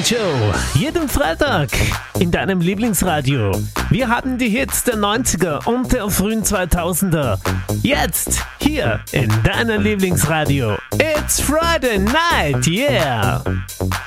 Night Show. Jeden Freitag in deinem Lieblingsradio. Wir haben die Hits der 90er und der frühen 2000er. Jetzt hier in deinem Lieblingsradio. It's Friday Night, yeah!